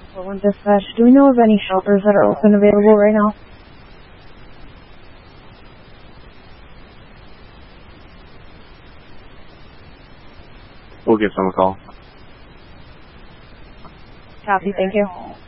Portland Dispatch, do we know of any shelters that are open available right now? We'll give them a call. Copy, thank you.